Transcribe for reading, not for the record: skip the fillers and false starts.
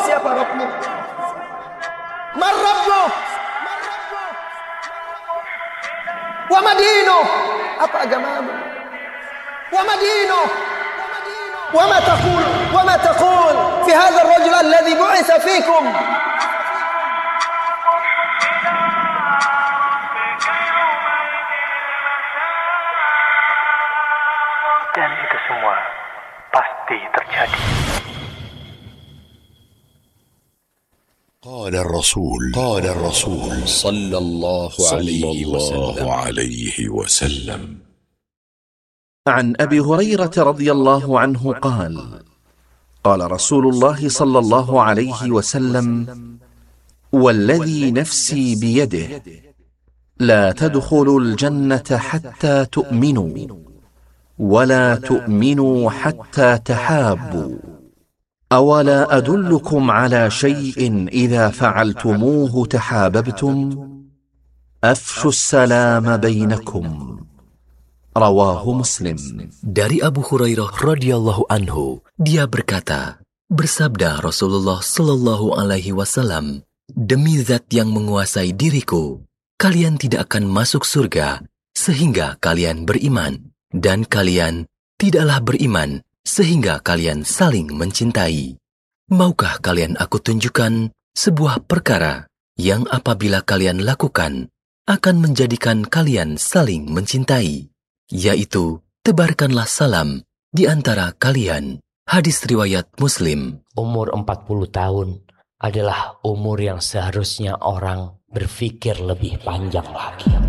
siapa Rabbmu? Man Rabbuk? Wa madinuk? Apa agamamu? Wa madinuk? Wa ma taqul? Wa ma taqul fi hadha ar-rajul alladhi bu'itha fikum? Dan itu semua pasti terjadi. قال الرسول صلى الله عليه وسلم عن أبي هريرة رضي الله عنه قال قال رسول الله صلى الله عليه وسلم والذي نفسي بيده لا تدخلوا الجنة حتى تؤمنوا ولا تؤمنوا حتى تحابوا أولا أدلكم على شيء إذا فعلتموه تحاببتم أفشوا السلام بينكم رواه مسلم. Dari Abu Hurairah radhiyallahu anhu, dia berkata, bersabda Rasulullah sallallahu alaihi wasallam, demi zat yang menguasai diriku, kalian tidak akan masuk surga sehingga kalian beriman, dan kalian tidaklah beriman sehingga kalian saling mencintai. Maukah kalian aku tunjukkan sebuah perkara yang apabila kalian lakukan akan menjadikan kalian saling mencintai, yaitu tebarkanlah salam di antara kalian. Hadis riwayat Muslim. Umur 40 tahun adalah umur yang seharusnya orang berpikir lebih panjang lagi.